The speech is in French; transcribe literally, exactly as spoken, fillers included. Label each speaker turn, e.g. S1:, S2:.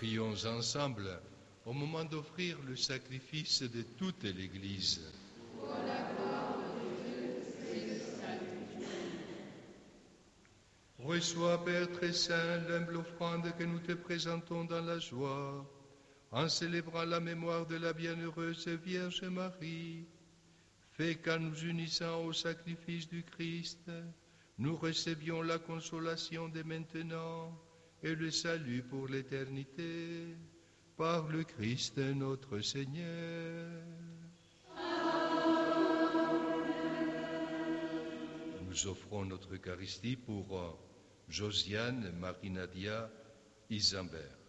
S1: Prions ensemble au moment d'offrir le sacrifice de toute l'Église. Reçois, Père très saint, l'humble offrande que nous te présentons dans la joie, en célébrant la mémoire de la bienheureuse Vierge Marie. Fais qu'en nous unissant au sacrifice du Christ, nous recevions la consolation dès maintenant et le salut pour l'éternité, par le Christ notre Seigneur. Nous offrons notre Eucharistie pour Josiane, Marie-Nadia, Isambert.